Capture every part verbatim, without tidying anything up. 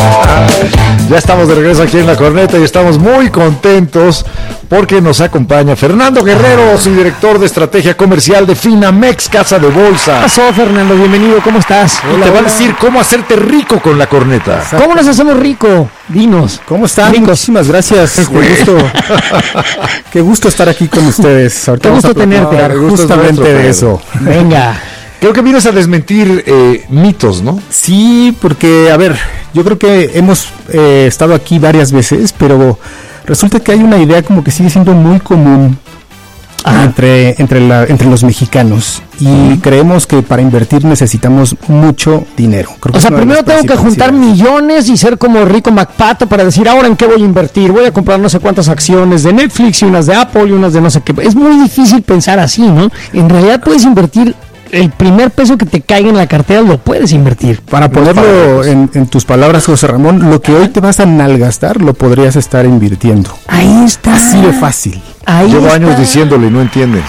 Ya estamos de regreso aquí en La Corneta y estamos muy contentos porque nos acompaña Fernando Guerrero, su director de estrategia comercial de Finamex Casa de Bolsa. ¿Qué pasó, Fernando? Bienvenido, ¿cómo estás? Y te va a decir cómo hacerte rico con La Corneta. Exacto. ¿Cómo nos hacemos rico? Dinos. ¿Cómo están? Ricos. Muchísimas gracias. Qué gusto, qué gusto estar aquí con ustedes. Ahorita qué gusto tenerte. Justamente de eso. Venga. Creo que vienes a desmentir eh, mitos, ¿no? Sí, porque, a ver, yo creo que hemos eh, estado aquí varias veces, pero resulta que hay una idea como que sigue siendo muy común ah. entre, entre, la, entre los mexicanos. Y uh-huh. creemos que para invertir necesitamos mucho dinero. Creo que o sea, primero tengo que juntar millones y ser como Rico MacPato para decir, ahora en qué voy a invertir. Voy a comprar no sé cuántas acciones de Netflix y unas de Apple y unas de no sé qué. Es muy difícil pensar así, ¿no? En realidad puedes invertir. El primer peso que te caiga en la cartera lo puedes invertir. Para ponerlo en, en tus palabras, José Ramón, lo que hoy te vas a malgastar lo podrías estar invirtiendo. Ahí está. Así de fácil. Ahí Llevo está. años diciéndole y no entienden.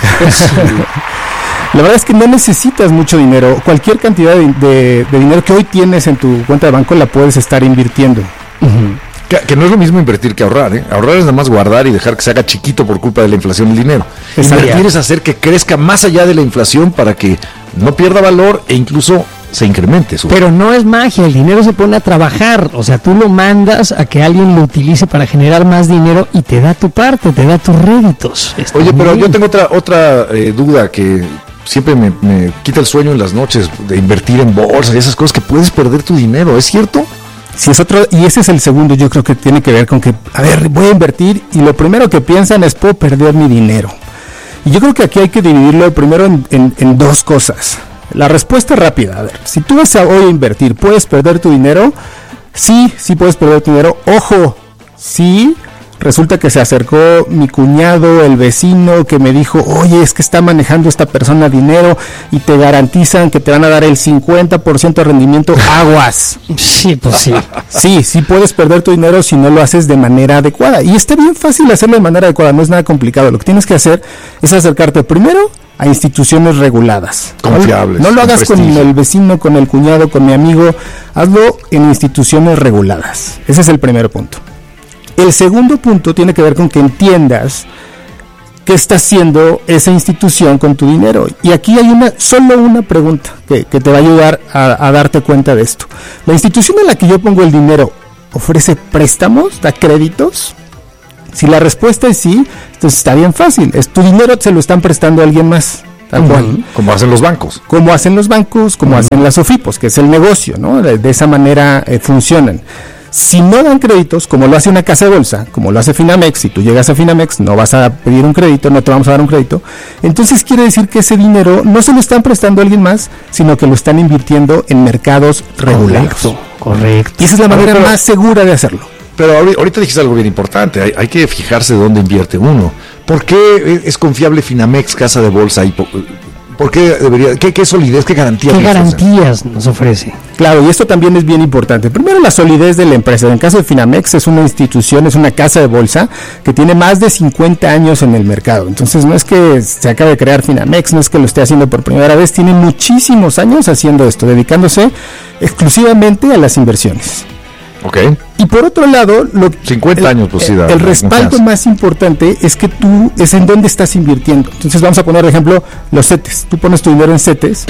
La verdad es que no necesitas mucho dinero. Cualquier cantidad de, de, de dinero que hoy tienes en tu cuenta de banco la puedes estar invirtiendo. Uh-huh. Que, que no es lo mismo invertir que ahorrar, ¿eh? Ahorrar es nada más guardar y dejar que se haga chiquito por culpa de la inflación el dinero. Invertir es hacer que crezca más allá de la inflación para que no pierda valor e incluso se incremente. Su Pero no es magia, el dinero se pone a trabajar. O sea, tú lo mandas a que alguien lo utilice para generar más dinero y te da tu parte, te da tus réditos. Está Oye, pero bien. yo tengo otra otra eh, duda que siempre me, me quita el sueño en las noches de invertir en bolsa y esas cosas, que puedes perder tu dinero, ¿es cierto? Si es otro, y ese es el segundo, yo creo que tiene que ver con que, a ver, voy a invertir y lo primero que piensan es, puedo perder mi dinero. Y yo creo que aquí hay que dividirlo primero en, en, en dos cosas. La respuesta rápida, a ver, si tú vas a hoy a invertir, ¿puedes perder tu dinero? Sí, sí puedes perder tu dinero. Ojo, sí, resulta que se acercó mi cuñado, el vecino, que me dijo, oye, es que está manejando esta persona dinero y te garantizan que te van a dar el cincuenta por ciento de rendimiento. Aguas. Sí, pues sí. Sí, sí puedes perder tu dinero si no lo haces de manera adecuada. Y está bien fácil hacerlo de manera adecuada, no es nada complicado. Lo que tienes que hacer es acercarte primero a instituciones reguladas. Confiables. No, no lo hagas con, con el vecino, con el cuñado, con mi amigo. Hazlo en instituciones reguladas. Ese es el primer punto. El segundo punto tiene que ver con que entiendas qué está haciendo esa institución con tu dinero. Y aquí hay una solo una pregunta que, que te va a ayudar a, a darte cuenta de esto. ¿La institución en la que yo pongo el dinero ofrece préstamos, da créditos? Si la respuesta es sí, entonces está bien fácil. Es tu dinero se lo están prestando a alguien más. Tal cual. Uh-huh. Como hacen los bancos. Como hacen los bancos, como uh-huh. hacen las SOFIPOS, que es el negocio, ¿no? De, de esa manera eh, funcionan. Si no dan créditos, como lo hace una casa de bolsa, como lo hace Finamex, si tú llegas a Finamex no vas a pedir un crédito, no te vamos a dar un crédito, entonces quiere decir que ese dinero no se lo están prestando a alguien más, sino que lo están invirtiendo en mercados regulados. Correcto, correcto. Y esa es la manera pero, más segura de hacerlo. Pero ahorita dijiste algo bien importante, hay, hay que fijarse dónde invierte uno. ¿Por qué es confiable Finamex, casa de bolsa? Y ¿Por qué debería, qué, qué solidez, qué garantías? ¿Qué garantías nos ofrece? Claro, y esto también es bien importante. Primero, la solidez de la empresa. En el caso de Finamex es una institución, es una casa de bolsa que tiene más de cincuenta años en el mercado. Entonces no es que se acabe de crear Finamex, no es que lo esté haciendo por primera vez, tiene muchísimos años haciendo esto, dedicándose exclusivamente a las inversiones. Okay. Y por otro lado, lo, cincuenta años, pues sí, da, el respaldo más importante es que tú, es en dónde estás invirtiendo. Entonces vamos a poner de ejemplo los CETES. Tú pones tu dinero en CETES.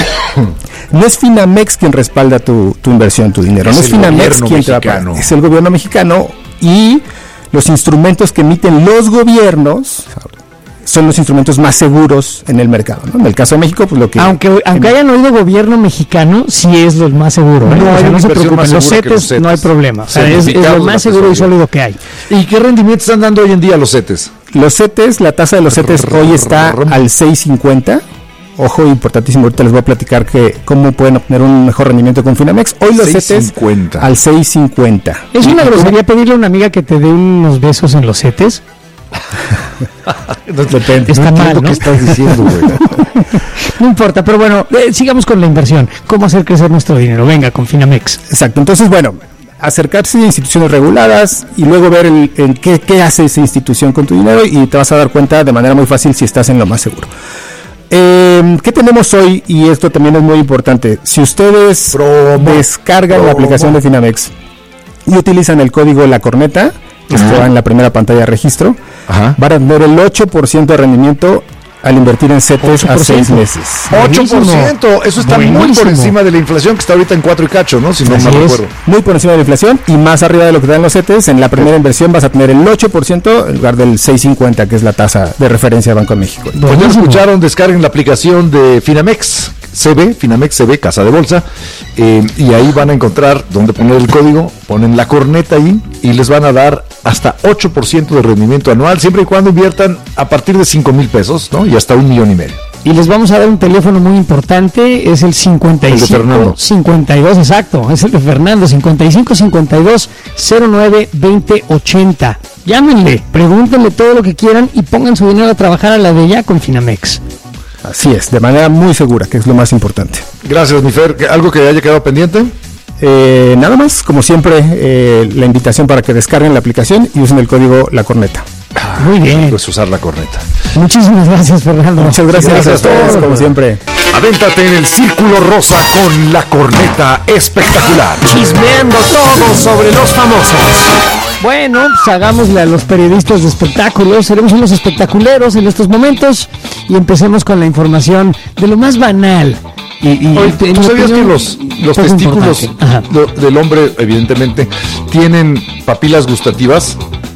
No es Finamex quien respalda tu, tu inversión, tu dinero. Es no es Finamex quien te va, es el gobierno mexicano, y los instrumentos que emiten los gobiernos son los instrumentos más seguros en el mercado, ¿no? En el caso de México, pues lo que... Aunque aunque hayan oído gobierno mexicano, sí es lo más seguro. ¿eh? No, o sea, no se preocupen, los CETES, los CETES no hay problema. O sea, es, es lo más seguro y sólido que hay. ¿Y qué rendimiento están dando hoy en día los CETES? Los CETES, la tasa de los CETES hoy está al seis cincuenta. Ojo, importantísimo, ahorita les voy a platicar que cómo pueden obtener un mejor rendimiento con Finamex. Hoy los CETES al seis cincuenta. Es una grosería pedirle a una amiga que te dé unos besos en los CETES. No, depende, está no mal, ¿no? ¿Qué estás diciendo, güey? No importa, pero bueno, eh, sigamos con la inversión. ¿Cómo hacer crecer nuestro dinero? Venga, con Finamex. Exacto, entonces, bueno, acercarse a instituciones reguladas y luego ver el, el qué, qué hace esa institución con tu dinero, y te vas a dar cuenta de manera muy fácil si estás en lo más seguro. Eh, ¿Qué tenemos hoy? Y esto también es muy importante. Si ustedes promo, descargan promo. la aplicación de Finamex y utilizan el código La Corneta, que está en la primera pantalla de registro, Ajá. van a tener el ocho por ciento de rendimiento al invertir en C E T E S a seis meses. ocho por ciento, eso está Buenísimo. muy por encima de la inflación, que está ahorita en cuatro y cacho, ¿no? Si no me recuerdo. Muy por encima de la inflación y más arriba de lo que dan los C E T E S. En la primera inversión vas a tener el ocho por ciento en lugar del seis punto cincuenta, que es la tasa de referencia de Banco de México. Pues ya escucharon, descarguen la aplicación de Finamex C B, Finamex C B, Casa de Bolsa, eh, y ahí van a encontrar donde poner el código, ponen La Corneta ahí y les van a dar hasta ocho por ciento de rendimiento anual, siempre y cuando inviertan a partir de cinco mil pesos, ¿no? Y hasta un millón y medio. Y les vamos a dar un teléfono muy importante, es el cincuenta y cinco cincuenta y dos, exacto, es el de Fernando, cincuenta y cinco cincuenta y dos cero nueve veinte ochenta. Llámenle, pregúntenle todo lo que quieran y pongan su dinero a trabajar a la de ya con Finamex. Así es, de manera muy segura, que es lo más importante. Gracias, mi Fer. ¿Algo que haya quedado pendiente? Eh, nada más, como siempre, eh, la invitación para que descarguen la aplicación y usen el código La Corneta. Muy bien. Pues usar La Corneta. Muchísimas gracias, Fernando. Muchas gracias, gracias a todos, como siempre. Avéntate en el Círculo Rosa con La Corneta espectacular. Chismeando todo sobre los famosos. Bueno, pues hagámosle a los periodistas de espectáculos, seremos unos espectaculeros en estos momentos y empecemos con la información de lo más banal. Y, y Oye, ¿tú sabías que los, los testículos lo, del hombre, evidentemente, tienen papilas gustativas?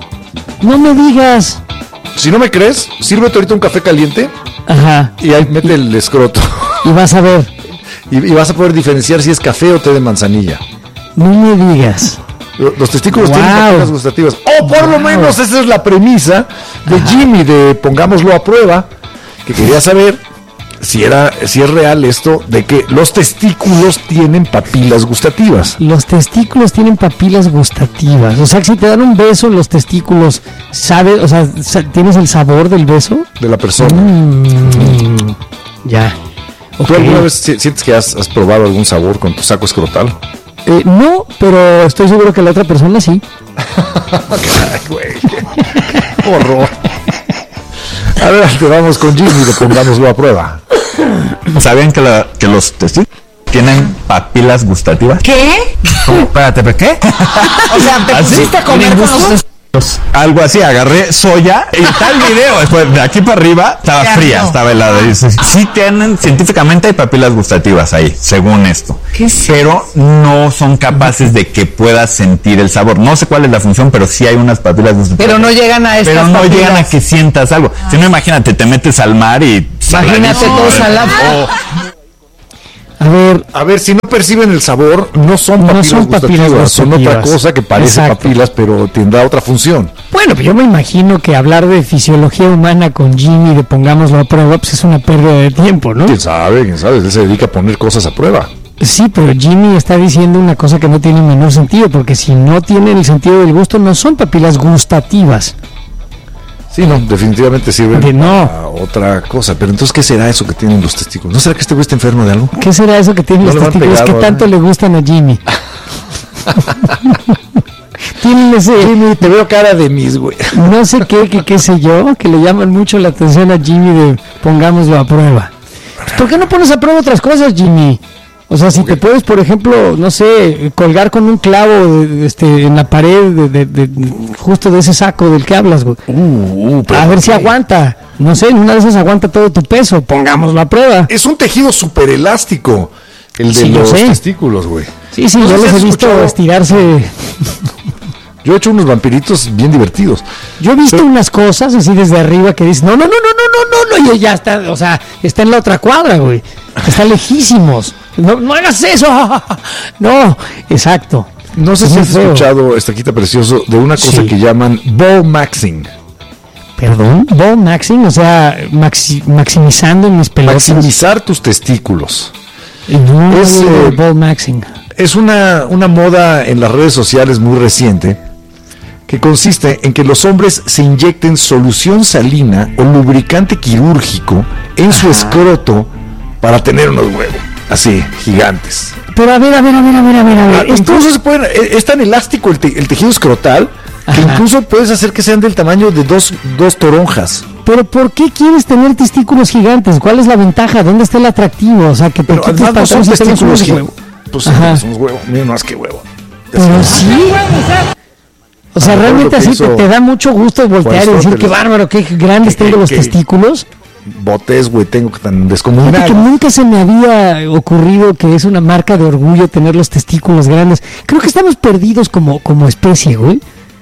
No me digas. Si no me crees, sírvete ahorita un café caliente. Ajá. Y ahí mete el escroto. Y vas a ver. Y, y vas a poder diferenciar si es café o té de manzanilla. No me digas. Los testículos wow. tienen papilas gustativas. O por wow. lo menos esa es la premisa de Ajá. Jimmy, de pongámoslo a prueba, que quería saber si era si es real esto de que los testículos tienen papilas gustativas. Los testículos tienen papilas gustativas. O sea, que si te dan un beso, los testículos, ¿sabes? O sea, ¿tienes el sabor del beso? De la persona. Mm, ya. ¿Tú okay. alguna vez sientes que has, has probado algún sabor con tu saco escrotal? Eh, no, pero estoy seguro que la otra persona sí. Ay, güey. Qué horror. A ver, te vamos con Jimmy, le pongámoslo a prueba. ¿Sabían que, la, que los testículos tienen papilas gustativas? ¿Qué? ¿Cómo? Espérate, ¿pero qué? O sea, ¿te pusiste a comer con los testículos? Algo así, agarré soya y está el video, después de aquí para arriba estaba ya fría, no. estaba helada. Y dices, sí tienen, científicamente hay papilas gustativas ahí, según esto, pero no son capaces de que puedas sentir el sabor. No sé cuál es la función, pero sí hay unas papilas gustativas. Pero no llegan a estas Pero no papilas. llegan a que sientas algo. Ah. Si no, imagínate, te metes al mar y... Imagínate todo salado. Oh. A ver, a ver, si no perciben el sabor, no son papilas, no son, papilas gustativas, son otra cosa que parece Exacto. papilas, pero tendrá otra función. Bueno, pues yo me imagino que hablar de fisiología humana con Jimmy, de pongámoslo a prueba, pues es una pérdida de tiempo, ¿no? ¿Quién sabe? ¿Quién sabe? Él se dedica a poner cosas a prueba. Sí, pero Jimmy está diciendo una cosa que no tiene el menor sentido, porque si no tienen el sentido del gusto, no son papilas gustativas. Sí, no, definitivamente sirven que no. a otra cosa. Pero entonces, ¿qué será eso que tienen los testículos? ¿No será que este güey está enfermo de algo? ¿Qué será eso que tienen no los testículos que tanto ¿eh? le gustan a Jimmy? Tienen ese... Jimmy, te veo cara de mis, güey. No sé qué, que qué sé yo, que le llaman mucho la atención a Jimmy de pongámoslo a prueba. ¿Por qué no pones a prueba otras cosas, Jimmy? O sea, si okay. te puedes, por ejemplo, no sé, colgar con un clavo de, este, en la pared de, de, de, de, justo de ese saco del que hablas, güey. Uh, uh, a ver si aguanta. No sé, en una de esas aguanta todo tu peso. Pongámoslo a prueba. Es un tejido súper elástico, el de sí, los testículos, güey. Sí, sí, no yo los he visto escuchado... estirarse. Yo he hecho unos vampiritos bien divertidos. Yo he visto Pero... unas cosas así desde arriba que dicen, no, no, no, no, no, no, no, y ya está, o sea, está en la otra cuadra, güey. Está lejísimos. No, no hagas eso. No, exacto. No sé es si has feo. escuchado, Estaquita Precioso, de una cosa sí. que llaman ball maxing. ¿Perdón? ¿Ball maxing? O sea, maxi, maximizando en mis pelotas. Maximizar tus testículos. No, es eh, ball maxing. Es una, una moda en las redes sociales muy reciente que consiste en que los hombres se inyecten solución salina o lubricante quirúrgico en Ajá. su escroto para tener unos huevos así, gigantes. Pero a ver, a ver, a ver, a ver, a ver, a ver. Ah, incluso se pueden, es tan elástico el, te, el tejido escrotal que Ajá. incluso puedes hacer que sean del tamaño de dos, dos toronjas. Pero ¿por qué quieres tener testículos gigantes? ¿Cuál es la ventaja? ¿Dónde está el atractivo? O sea, que te quites no son testículos gigantes. Pues sí, son huevos. Miren más que huevo. Pero sí. O sea, realmente así te, te da mucho gusto voltear y decir qué bárbaro, qué grandes tengo los testículos. Botes, güey, tengo que tan Fíjate descomunal. que nunca se me había ocurrido que es una marca de orgullo tener los testículos grandes. Creo que estamos perdidos como, como especie, güey.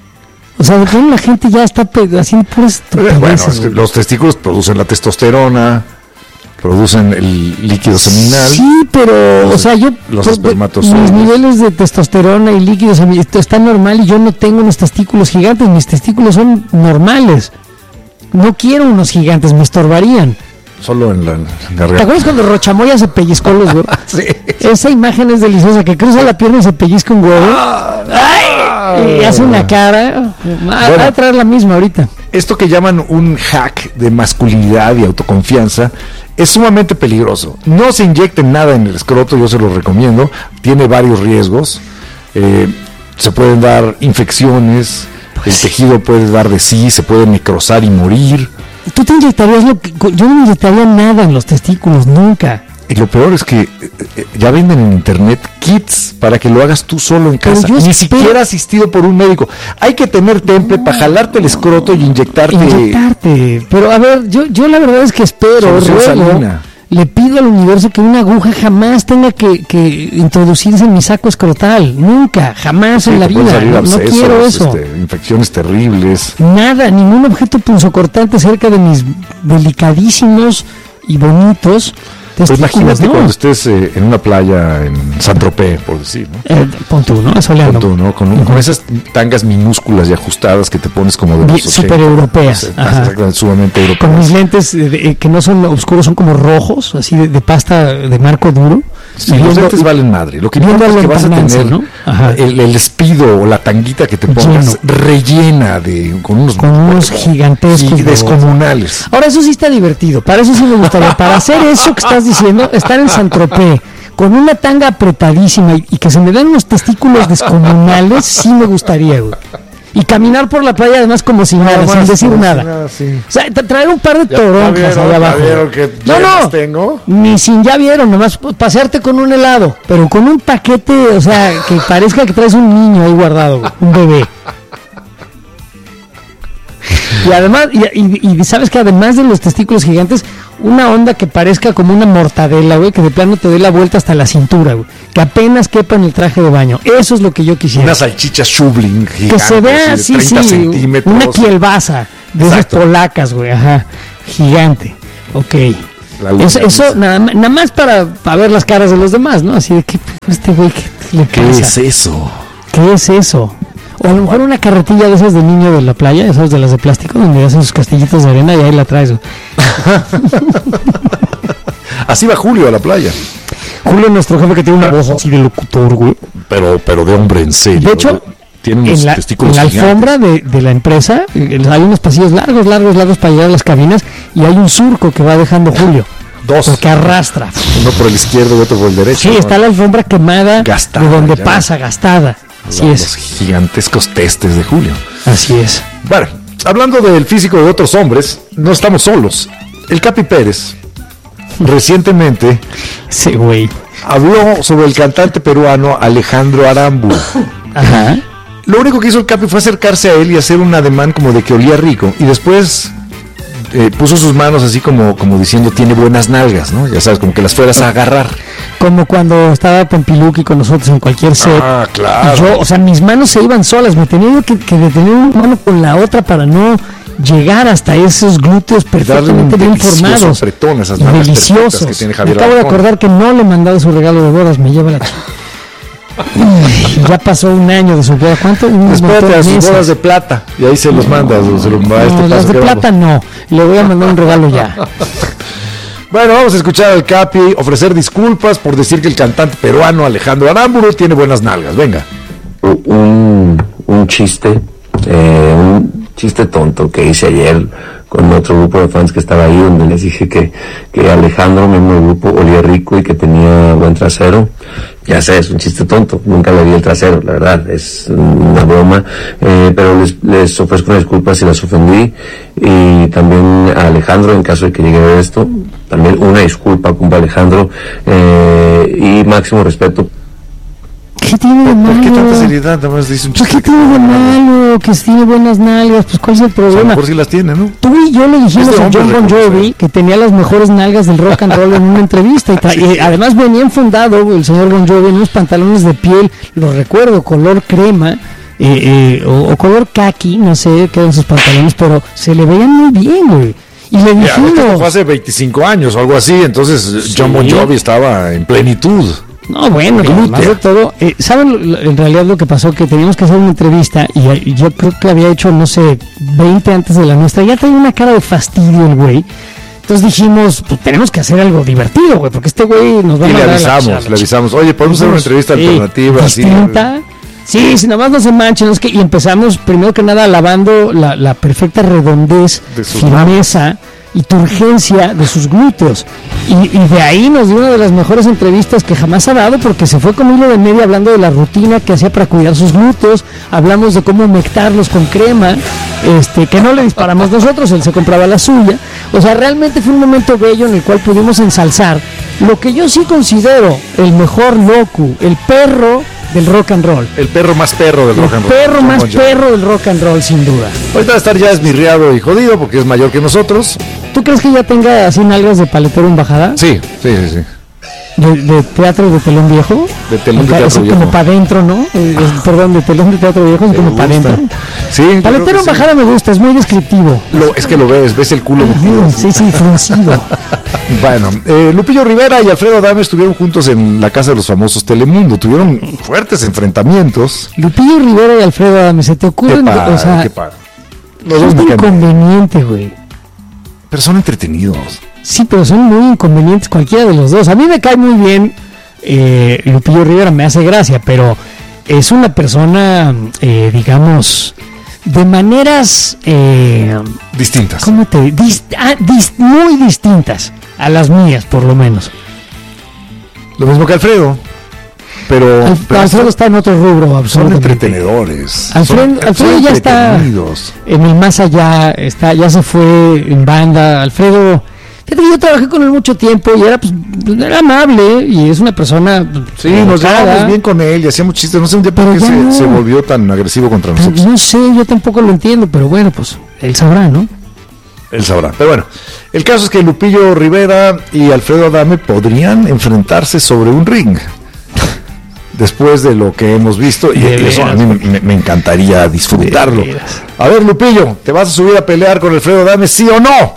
O sea, de pronto la gente ya está pe- haciendo puras Bueno, estupideces, es que güey. los testículos producen la testosterona, producen el líquido seminal. Sí, pero, o sea, yo, los pues, espermatozoides. mis niveles de testosterona y líquidos semi- esto está normal y yo no tengo unos testículos gigantes, mis testículos son normales. No quiero unos gigantes, me estorbarían. Solo en la, en ¿Te garganta. acuerdas cuando Rochamoya se pellizcó los huevos? Sí. Esa imagen es deliciosa, que cruza la pierna y se pellizca un huevo. ¡Ay! Y hace una cara. Va Bueno. a traer la misma ahorita. Esto que llaman un hack de masculinidad y autoconfianza es sumamente peligroso. No se inyecten nada en el escroto, yo se lo recomiendo. Tiene varios riesgos. Eh, se pueden dar infecciones, el tejido puede dar de sí, se puede necrosar y morir. Tú te inyectarías lo que. Yo no me inyectaría nada en los testículos, nunca. Y lo peor es que eh, eh, ya venden en internet kits para que lo hagas tú solo en Pero casa, yo ni espero- siquiera asistido por un médico. Hay que tener temple para jalarte el escroto y inyectarte. Inyectarte. Pero a ver, yo, yo la verdad es que espero, Solución ruego, salina. le pido al universo que una aguja jamás tenga que, que introducirse en mi saco escrotal. Nunca, jamás Sí, en la te pueden vida. salir No, no abscesos, quiero eso. este, infecciones terribles. Nada, ningún objeto punzocortante cerca de mis delicadísimos y bonitos Pues testículos. imagínate no. cuando estés eh, en una playa en Saint-Tropez, por decir, ¿no? Eh, pon tú, ¿no? Soleando. Con, tu, ¿no? Con, un- con esas tangas minúsculas y ajustadas que te pones como de los Bien, súper europeas, ochenta, ajá. exactamente, sumamente Con europeas. mis lentes eh, de- eh, que no son oscuros, son como rojos, así de, de pasta de marco duro. Sí, Y los viendo- lentes valen madre. Lo que viendo importa es la que vas a lontananza, tener ¿no? Ajá. el, el espido o la tanguita que te pongas Lleno. rellena de con unos, Con unos gigantescos y huevos. descomunales. Ahora, eso sí está divertido. Para eso sí me gustaría. Para hacer eso que estás diciendo, estar en Saint-Tropez con una tanga apretadísima y, y que se me den unos testículos descomunales, sí me gustaría, güey. Y caminar por la playa además como si nada, sin decir nada. sí. O sea, tra- traer un par de Ya- toronjas ya vieron, allá ya abajo. vieron que no, llenas no, tengo. ni sin ya vieron, nomás pasearte con un helado, pero con un paquete, o sea, que parezca que traes un niño ahí guardado, güey, un bebé. Y además, y, y- y sabes que además de los testículos gigantes, una onda que parezca como una mortadela, güey, que de plano te dé la vuelta hasta la cintura, güey, que apenas quepa en el traje de baño. Eso es lo que yo quisiera. Una salchicha Schubling Que gigante, se vea, así sí, de treinta sí, centímetros. una kielbasa de esas Exacto. polacas, güey, ajá, gigante. Ok. La luz, Eso, la eso luz. nada, ma- nada más para, para ver las caras de los demás, ¿no? Así de que este güey, ¿qué le ¿Qué pasa? es eso? ¿Qué es eso? O a lo mejor una carretilla de esas de niño de la playa, esas de las de plástico, donde hacen sus castillitos de arena y ahí la traes, güey. Así va Julio a la playa. Julio, nuestro jefe, que tiene una voz así de locutor, güey. Pero, pero de hombre en serio. De hecho, tiene unos en la, testículos en la gigantes. alfombra de, de la empresa eh, hay unos pasillos largos, largos, largos para llegar a las cabinas y hay un surco que va dejando Julio. Dos. Porque arrastra. Uno por el izquierdo y otro por el derecho. Sí, ¿no? está la alfombra quemada Gastada, de donde ya. pasa, gastada. Así Los es. gigantescos testes de Julio. Así es. Bueno, hablando del físico de otros hombres, no estamos solos. El Capi Pérez recientemente Sí, güey. habló sobre el cantante peruano Alejandro Aramburu. Ajá. Lo único que hizo el Capi fue acercarse a él y hacer un ademán como de que olía rico. Y después eh, puso sus manos así como, como diciendo tiene buenas nalgas, ¿no? Ya sabes, como que las fueras a agarrar. Como cuando estaba Pompiluki con nosotros en cualquier set. Ah, claro. Y yo, o sea, mis manos se iban solas. Me tenía yo que, que detener una mano con la otra para no llegar hasta esos glúteos perfectamente un bien delicioso formados. apretón a esas Y nalgas deliciosos. perfectas que tiene Me Javier acabo de Alarcón. acordar que no le he mandado su regalo de bodas. Me lleva la ch- Uy, ya pasó un año de su boda. ¿Cuánto? Un Espérate montón a de sus meses. bodas de plata. Y ahí se los manda. Se los va a este No, paso las de que plata vamos. no. Le voy a mandar un regalo ya. Bueno, vamos a escuchar al Capi ofrecer disculpas por decir que el cantante peruano Alejandro Aramburu tiene buenas nalgas. Venga. un, un chiste, eh, un chiste tonto que hice ayer con otro grupo de fans que estaba ahí, donde les dije que, que Alejandro, miembro del grupo, olía rico y que tenía buen trasero. Ya sé, es un chiste tonto, nunca le vi el trasero, la verdad, es una broma, eh, pero les, les ofrezco una disculpa si las ofendí, y también a Alejandro, en caso de que llegue a ver esto, también una disculpa, compa Alejandro, eh, y máximo respeto. ¿Qué tiene de malo? ¿Por qué tanta seriedad? Nada más dice un Pues chiste. ¿qué tiene de malo? Que tiene buenas nalgas, pues ¿cuál es el A lo problema? mejor sí las tiene, ¿no? Tú y yo le dijimos Este a hombre John Bon reconoce. Jovi que tenía las mejores nalgas del rock and roll en una entrevista y, tra- y además venía enfundado el señor Bon Jovi en unos pantalones de piel, lo recuerdo, color crema eh, eh, o, o color khaki, no sé qué eran sus pantalones, pero se le veían muy bien, güey. Y le Ya, esto dijimos, fue hace veinticinco años o algo así, entonces Sí. John Bon Jovi estaba en plenitud. no, bueno, Glútea. además de todo, eh, ¿saben lo- en realidad lo que pasó? Que teníamos que hacer una entrevista y, y yo creo que había hecho, no sé, veinte antes de la nuestra, ya traía una cara de fastidio el güey. Entonces dijimos, pues tenemos que hacer algo divertido, güey, porque este güey nos va a Y le mandar a la avisamos, chingada. le avisamos, oye, podemos hacer una entrevista Sí, alternativa así. distinta. Sí, si nada más no se manchen, es que, y empezamos primero que nada alabando la, la perfecta redondez, De sus firmeza y turgencia de sus glúteos. Y, y de ahí nos dio una de las mejores entrevistas que jamás ha dado, porque se fue con hilo de media hablando de la rutina que hacía para cuidar sus glúteos, hablamos de cómo humectarlos con crema, este, que no le disparamos nosotros, él se compraba la suya. O sea, realmente fue un momento bello en el cual pudimos ensalzar lo que yo sí considero el mejor locu, el perro del rock and roll. El perro más perro del El rock and roll. perro John más Bon Jovi. perro del rock and roll, sin duda. Ahorita va a estar ya esmirriado y jodido porque es mayor que nosotros. ¿Tú crees que ya tenga así nalgas de paletero en bajada? Sí, sí, sí, sí. ¿De, de teatro de telón viejo? De telón de Acá, teatro así como viejo. para adentro, ¿no? Eh, es- perdón, de telón de teatro viejo, es ¿Te como para gusta? adentro. Sí, yo creo Paletero que en sí. bajada me gusta, es muy descriptivo. Lo, es que lo ves, ves el culo metido. Sí, sí, fruncido. Bueno, eh, Lupillo Rivera y Alfredo Adame estuvieron juntos en la casa de los famosos Telemundo. Tuvieron fuertes enfrentamientos. Lupillo Rivera y Alfredo Adame, ¿se te Qué ocurren? padre, O sea, qué padre. Los dos son me encantan. inconvenientes, güey. Pero son entretenidos. Sí, pero son muy inconvenientes cualquiera de los dos. A mí me cae muy bien eh, Lupillo Rivera, me hace gracia, pero es una persona, eh, digamos, de maneras, eh, Distintas. ¿cómo te dis- ah, dis- muy distintas a las mías, por lo menos. Lo mismo que Alfredo. Pero, Al- pero Alfredo está en otro rubro, son absolutamente. entretenedores. Alfredo, Son- Alfredo son ya está entretenidos. en el más allá, está, ya se fue en banda. Alfredo, fíjate que yo trabajé con él mucho tiempo y era, pues, era amable y es una persona. Sí, nos educada. llevamos bien con él y hacíamos chistes. No sé un día por Pero qué ya se, no. se volvió tan agresivo contra Pues, nosotros. no sé, yo tampoco lo entiendo, pero bueno, pues él sabrá, ¿no? Él sabrá. Pero bueno, el caso es que Lupillo Rivera y Alfredo Adame podrían enfrentarse sobre un ring. Después de lo que hemos visto, y De eso a veras. mí me, me encantaría disfrutarlo. De veras. A ver, Lupillo, ¿te vas a subir a pelear con Alfredo Adame, sí o no?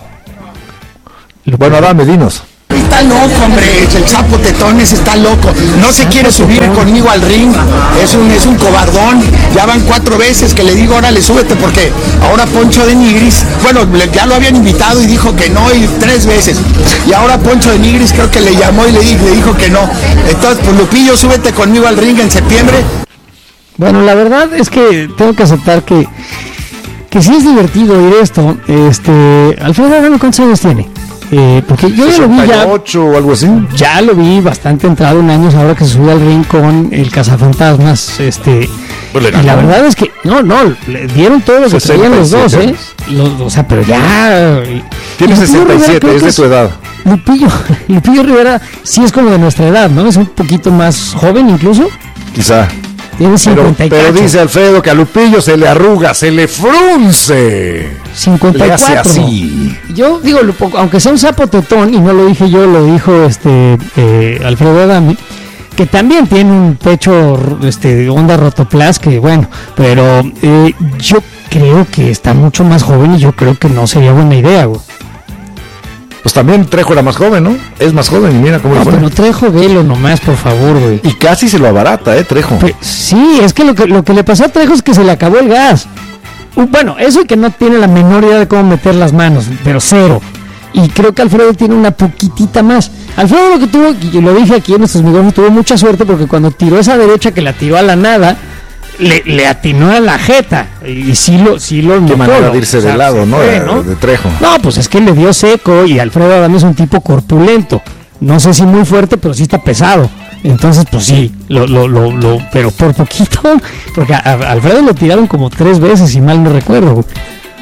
Bueno, Adame, dinos. Está loco, hombre, el sapo tetones está loco. No se quiere subir conmigo al ring. Es un, es un cobardón. Ya van cuatro veces que le digo, órale, súbete, porque ahora Poncho de Nigris, bueno, le- ya lo habían invitado y dijo que no, y tres veces. Y ahora Poncho de Nigris creo que le llamó y le, di- le dijo que no. Entonces, pues Lupillo, súbete conmigo al ring en septiembre. Bueno, la verdad es que tengo que aceptar que, que sí es divertido oír esto. Este, Alfredo Adame, ¿cuántos años tiene? Eh, porque yo ya lo vi sesenta y ya, ocho o algo así. ya lo vi bastante entrado en años ahora que se subió al ring con el cazafantasmas, este, Pues le y la ganó. verdad es que, no, no, le dieron todo lo que sesenta y traían los dos, siete ¿eh? Los- o sea, pero ya... Tiene Lupillo sesenta y Rivera siete, creo es que de tu edad. Lupillo, Lupillo Rivera sí es como de nuestra edad, ¿no? Es un poquito más joven incluso, Quizá. tiene Pero, cincuenta y pero cacho. dice Alfredo que a Lupillo se le arruga, se le frunce. cincuenta y Le hace cuatro. así. Yo digo, lo poco- aunque sea un sapo tetón, y no lo dije yo, lo dijo este eh, Alfredo Adame, que también tiene un pecho este onda rotoplas, que bueno, pero eh, yo creo que está mucho más joven y yo creo que no sería buena idea, güey. Pues también Trejo era más joven, ¿no? Es más joven y mira cómo le No, fue. pero Trejo, velo nomás, por favor, güey. Y casi se lo abarata, ¿eh? Trejo. Pe- Sí, es que lo, que lo que le pasó a Trejo es que se le acabó el gas. Uh, Bueno, eso y que no tiene la menor idea de cómo meter las manos, pero cero. Y creo que Alfredo tiene una poquitita más. Alfredo lo que tuvo, y yo lo dije aquí en nuestros micrófonos, tuvo mucha suerte porque cuando tiró esa derecha que la tiró a la nada, le, le atinó a la jeta. Y sí lo, sí lo Qué notó, manera ¿no? de irse O sea, de lado, se ¿no? fue, De, ¿no? de Trejo. No, pues es que le dio seco y Alfredo Adame es un tipo corpulento. No sé si muy fuerte, pero sí está pesado. Entonces, pues sí, lo, lo, lo, lo- pero por poquito, porque a, a Alfredo lo tiraron como tres veces, si mal no recuerdo. güey.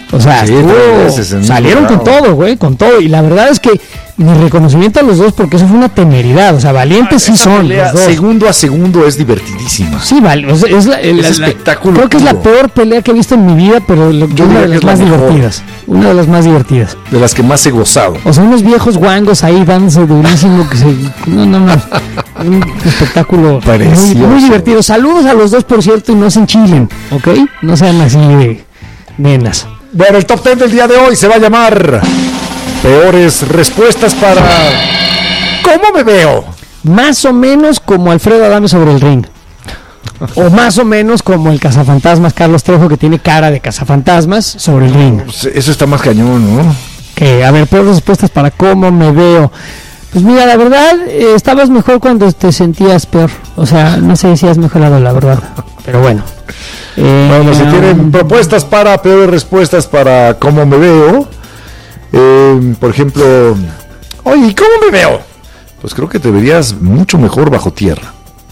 O sea, Sí, estuvo- tres veces en un salieron con grado. todo, güey, con todo. Y la verdad es que mi reconocimiento a los dos, porque eso fue una temeridad. O sea, valientes sí Esa son pelea, los dos. segundo a segundo es divertidísima. Sí, vale. O sea, es la, el- Es la- espectáculo Creo que es la puro. peor pelea que he visto en mi vida, pero lo- Yo una diría de que las es la más mejor. divertidas. Una de las más divertidas. De las que más he gozado. O sea, unos viejos guangos ahí dándose durísimo que se... No, no, no. Un espectáculo muy, Precioso. muy divertido. Saludos a los dos, por cierto, y no se enchilen, ¿ok? No sean así de nenas. Bueno, el top ten del día de hoy se va a llamar Peores respuestas para ¿cómo me veo? Más o menos como Alfredo Adame sobre el ring. O más o menos como el cazafantasmas Carlos Trejo, que tiene cara de cazafantasmas sobre el ring. Pues eso está más cañón, ¿no? Que, a ver, peores respuestas para cómo me veo. Pues mira, la verdad, eh, estabas mejor cuando te sentías peor. O sea, no sé si has mejorado, la verdad. Pero bueno. Eh, Bueno, si um, tienen propuestas para peores respuestas para cómo me veo, eh, por ejemplo, oye, ¿y cómo me veo? Pues creo que te verías mucho mejor bajo tierra.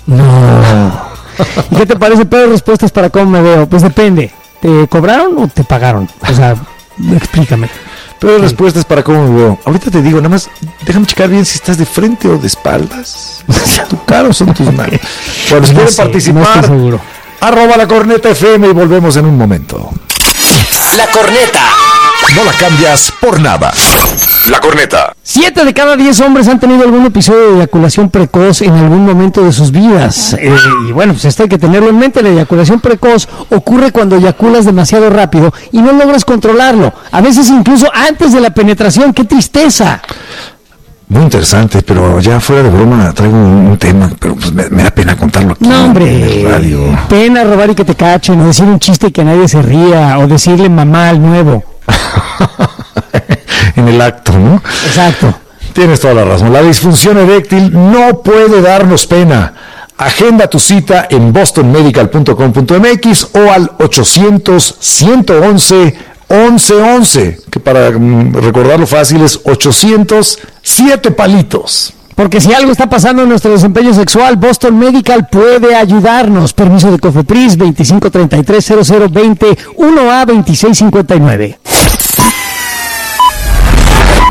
No. ¿Y qué te parece peores respuestas para cómo me veo? Pues depende. ¿Te cobraron o te pagaron? O sea, explícame. Peores respuestas para cómo me veo. Ahorita te digo, nada más, déjame checar bien si estás de frente o de espaldas. ¿Tu cara o son tus manos? Bueno, si No quieren sé, no participar, estoy seguro. arroba la corneta F M y volvemos en un momento. La corneta. No la cambias por nada. La corneta. Siete de cada diez hombres han tenido algún episodio de eyaculación precoz en algún momento de sus vidas. Eh, y bueno, pues esto hay que tenerlo en mente. La eyaculación precoz ocurre cuando eyaculas demasiado rápido y no logras controlarlo. A veces incluso antes de la penetración. ¡Qué tristeza! Muy interesante, pero ya fuera de broma traigo un, un tema, pero pues me, me da pena contarlo aquí No, en hombre. el radio. Pena robar y que te cachen, o decir un chiste y que nadie se ría, o decirle mamá al nuevo. En el acto, ¿no? Exacto. Tienes toda la razón. La disfunción eréctil no puede darnos pena. Agenda tu cita en boston medical punto com punto m x o al ochocientos, ciento once, once once, que para mm, recordarlo fácil es ochocientos, siete palitos. Porque si algo está pasando en nuestro desempeño sexual, Boston Medical puede ayudarnos. Permiso de COFEPRIS veinticinco treinta y tres cero cero veinte uno A veintiséis cincuenta y nueve.